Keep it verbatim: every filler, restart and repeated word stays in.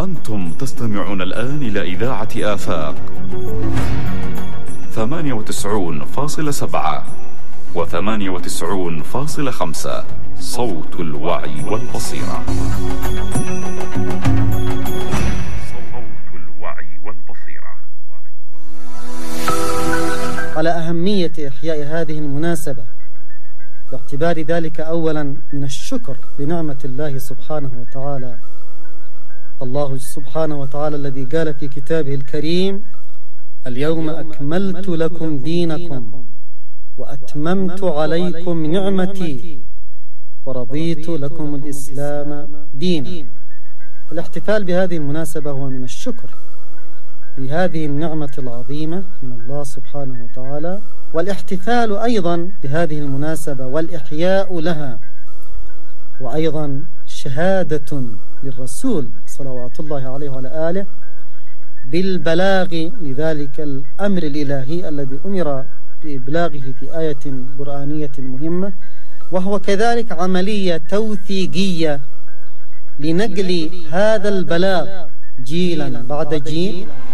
أنتم تستمعون الآن إلى إذاعة آفاق ثمانية وتسعون فاصلة سبعة وثمانية وتسعون فاصلة خمسة، صوت الوعي والبصيرة. صوت الوعي والبصيرة. على أهمية إحياء هذه المناسبة، باعتبار ذلك أولا من الشكر لنعمة الله سبحانه وتعالى. الله سبحانه وتعالى الذي قال في كتابه الكريم: اليوم أكملت لكم دينكم وأتممت عليكم نعمتي ورضيت لكم الإسلام دينا. الاحتفال بهذه المناسبة هو من الشكر لهذه النعمة العظيمة من الله سبحانه وتعالى، والاحتفال أيضا بهذه المناسبة والإحياء لها وأيضا شهادة للرسول صلوات الله عليه وعلى آله بالبلاغ لذلك الأمر الإلهي الذي أمر بإبلاغه في آية قرآنية مهمة، وهو كذلك عملية توثيقية لنقل هذا البلاغ جيلا بعد جيل